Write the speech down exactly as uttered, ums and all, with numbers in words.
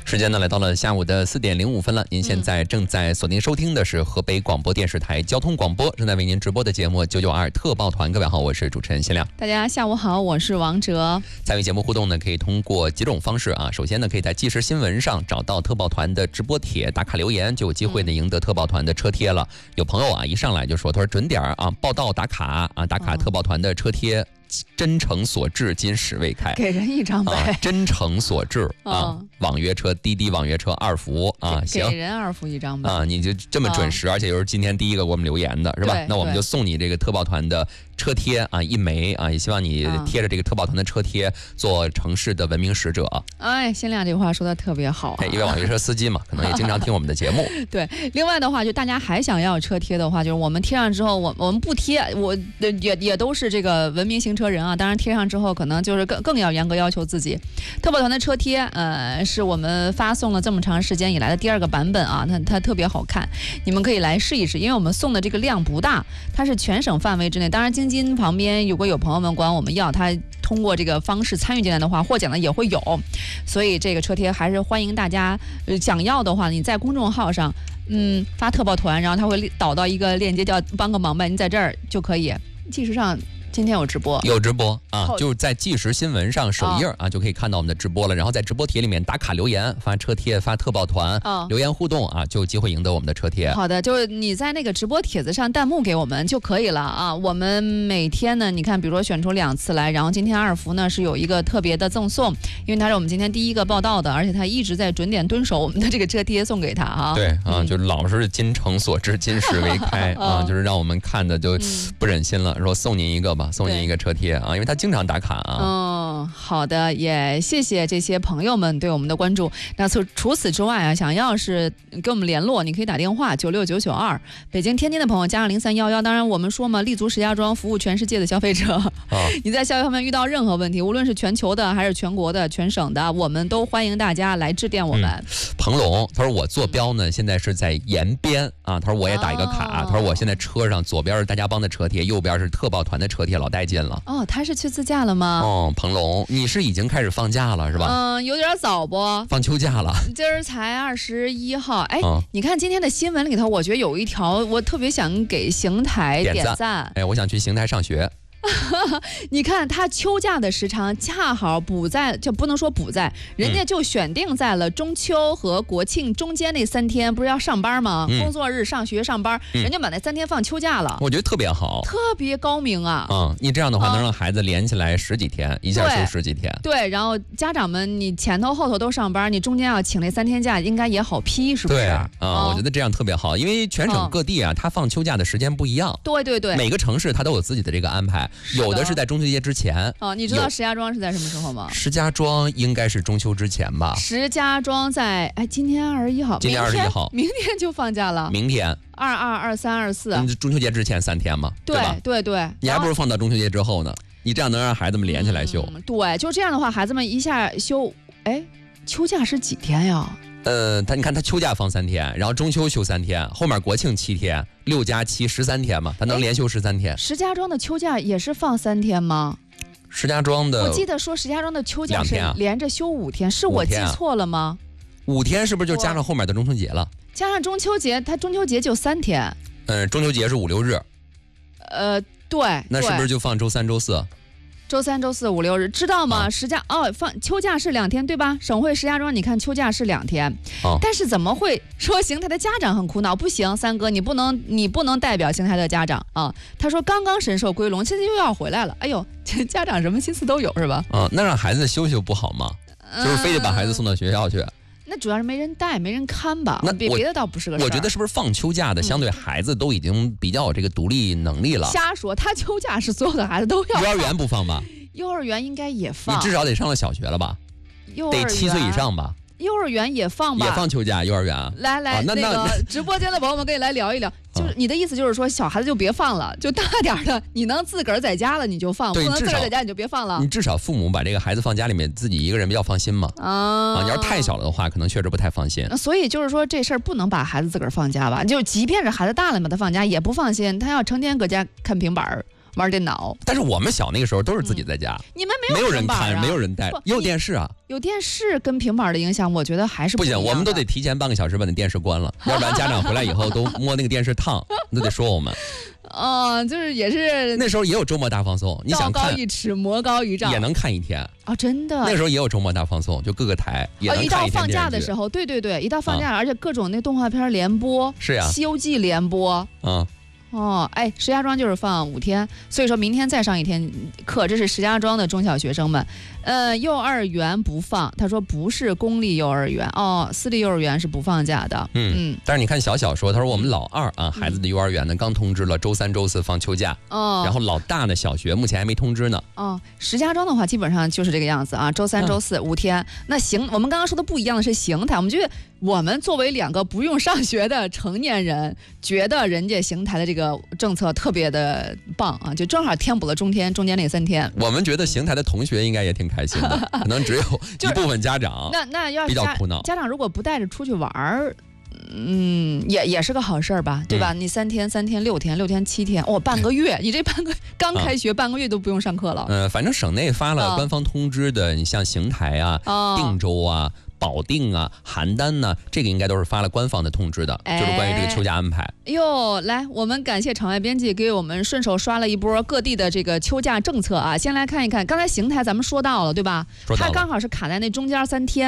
时间呢来到了下午的四点零五分了，您现在正在锁定收听的是河北广播电视台交通广播正在为您直播的节目九九二特报团。各位好，我是主持人谢亮。 大家下午好，我是王哲。 参与节目互动呢，可以通过几种方式啊。首先呢，可以在即时新闻上找到特报团的直播帖，打卡留言就有机会呢赢得特报团的车贴了。有朋友啊一上来就说，他说准点啊报到打卡啊，打卡特报团的车贴。真诚所至，今始未开， 给人一张呗。 啊、真诚所至啊、 哦， 网约车、滴滴网约车二伏啊，行， 给人二伏一张呗。 啊，你就这么准时，哦、而且又是今天第一个给我们留言的，是吧？那我们就送你这个特报团的车贴啊，一枚啊，也希望你贴着这个特报团的车贴，做城市的文明使者。 哎，谢亮这话说的特别好、啊。 一位网约车司机嘛，可能也经常听我们的节目。 对，另外的话，就大家还想要车贴的话，就是我们贴上之后，我我们不贴，我也也都是这个文明行车人啊。当然贴上之后，可能就是更更要严格要求自己。特报团的车贴，呃，是我们发送了这么长时间以来的第二个版本啊，它它特别好看，你们可以来试一试，因为我们送的这个量不大，它是全省范围之内。当然，京津旁边如果有朋友们管我们要，他通过这个方式参与进来的话，获奖的也会有。所以这个车贴还是欢迎大家，呃，想要的话，你在公众号上，嗯，发特报团，然后他会导到一个链接叫帮个忙呗，你在这儿就可以。即时上。今天有直播， 有直播啊，就是在即时新闻上首页啊，就可以看到我们的直播了。然后在直播帖里面打卡留言，发车贴，发特报团，哦、留言互动啊，就有机会赢得我们的车贴。 好的，就是你在那个直播帖子上弹幕给我们就可以了啊。我们每天呢，你看，比如说选出两次来，然后今天二福呢是有一个特别的赠送，因为他是我们今天第一个报道的，而且他一直在准点蹲守我们的这个车贴送给他啊。 对啊，嗯、就是老是今诚所至，今始未开啊，就是让我们看的就不忍心了，说送您一个吧，送您一个车贴。啊，因为他经常打卡啊。 嗯，好的，也谢谢这些朋友们对我们的关注。那除除此之外啊，想要是跟我们联络，你可以打电话九六九九二，北京、天津的朋友加上零三幺幺。当然，我们说嘛，立足石家庄，服务全世界的消费者。啊、你在消费方面遇到任何问题，无论是全球的还是全国的、全省的，我们都欢迎大家来致电我们。嗯、 彭龙他说我坐标呢，现在是在延边啊。他说我也打一个卡。哦、他说我现在车上左边是大家帮的车贴，右边是特报团的车贴，老带劲了。 哦，他是去自驾了吗？ 哦，彭龙，你是已经开始放假了是吧？ 嗯，有点早不？ 放秋假了。 今儿才二十一号，哎、嗯，你看今天的新闻里头，我觉得有一条，我特别想给邢台点赞。点赞哎，我想去邢台上学。 你看他秋假的时长恰好补在，就不能说补在，人家就选定在了中秋和国庆中间那三天，不是要上班吗？嗯、工作日上学上班，嗯、人家把那三天放秋假了。 我觉得特别好， 特别高明啊！ 嗯，你这样的话能让孩子连起来十几天，嗯、一下休十几天。 对，然后家长们，你前头后头都上班，你中间要请那三天假，应该也好批，是不是？ 对啊、嗯，我觉得这样特别好，因为全省各地啊，他放秋假的时间不一样。 对对对， 每个城市它都有自己的这个安排，有的是在中秋节之前。 哦，你知道石家庄是在什么时候吗？ 石家庄应该是中秋之前吧。 石家庄在哎，今天二十一号， 今天二十一号， 明天就放假了。 明天二二二三二四， 中秋节之前三天嘛， 对吧？ 对对， 你还不如放到中秋节之后呢。你这样能让孩子们连起来休。 嗯、对，就这样的话，孩子们一下休，哎，秋假是几天呀？ 呃，他你看他秋假放三天，然后中秋休三天，后面国庆七天，六加七十三天嘛，他能连休十三天。 石家庄的秋假也是放三天吗？ 石家庄的， 我记得说石家庄的秋假是连着休五天，是我记错了吗？ 五天是不是就加上后面的中秋节了？ 加上中秋节，它中秋节就三天。 嗯、呃，中秋节是五六日。 呃，对。 那是不是就放周三、周四？ 周三、周四、五六日，知道吗？啊、石家哦，放秋假是两天，对吧？省会石家庄，你看秋假是两天，啊、但是怎么会说邢台的家长很苦恼？不行，三哥，你不能，你不能代表邢台的家长啊！他说刚刚神兽归笼，现在又要回来了。哎呦，这家长什么心思都有是吧？ 啊，那让孩子休休不好吗？嗯、就是非得把孩子送到学校去。 那主要是没人带，没人看吧？那别别的倒不是个事儿。 我觉得是不是放秋假的，相对孩子都已经比较有这个独立能力了？ 瞎说，他秋假是所有的孩子都要。 幼儿园不放吧？ 幼儿园应该也放。 你至少得上了小学了吧？ 幼儿园得七岁以上吧？ 幼儿园也放吧？ 也放秋假，幼儿园啊。 来来， 啊、那那个直播间的朋友们跟你来聊一聊，就是你的意思就是说，小孩子就别放了，就大点的，你能自个儿在家了你就放，不能自个儿在家你就别放了。 你至少父母把这个孩子放家里面，自己一个人比较放心嘛。啊, 啊，你要是太小了的话，可能确实不太放心。 所以就是说这事儿不能把孩子自个儿放家吧？就即便是孩子大了把他放家也不放心，他要成天搁家看平板儿。 玩电脑。 但是我们小那个时候都是自己在家， 嗯、你们没有、啊、 没有人看，没有人带，有电视啊。 有电视跟平板的影响，我觉得还是不, 不行，我们都得提前半个小时把那电视关了，要不然家长回来以后都摸那个电视烫，都得说我们。 哦，就是也是那时候也有周末大放送，你想看道高一尺，魔高一丈， 也能看一天啊、 哦！真的， 那时候也有周末大放送，就各个台也能看一天、哦、 一到放假的时候，对对对，一到放假，啊、而且各种那动画片连播， 是呀， 《西游记》连播， 嗯。 哦，哎，石家庄就是放五天，所以说明天再上一天课，这是石家庄的中小学生们。呃，幼儿园不放，他说不是公立幼儿园哦，私立幼儿园是不放假的。 嗯嗯，但是你看小小说，他说我们老二啊，孩子的幼儿园呢刚通知了周三、周四放秋假，哦，然后老大的小学目前还没通知呢。 哦，石家庄的话基本上就是这个样子啊，周三、周四、嗯、五天。那形，我们刚刚说的不一样的是形态，我们觉得我们作为两个不用上学的成年人，觉得人家邢台的这个政策特别的棒啊，就正好填补了中天中间那三天。 我们觉得邢台的同学应该也挺开心的，可能只有一部分家长那那要比较苦恼。 家长如果不带着出去玩儿，嗯，也也是个好事儿吧，对吧？嗯、你三天、三天、六天、六天、七天，哦，半个月，你这半个刚开学、啊、半个月都不用上课了。 呃，反正省内发了官方通知的，你、啊、像邢台啊、啊定州啊。保定啊、邯郸呢、啊，这个应该都是发了官方的通知的，哎、就是关于这个秋假安排。 哟，来，我们感谢场外编辑给我们顺手刷了一波各地的这个秋假政策啊。先来看一看，刚才邢台咱们说到了，对吧？ 说到了， 它刚好是卡在那中间三天。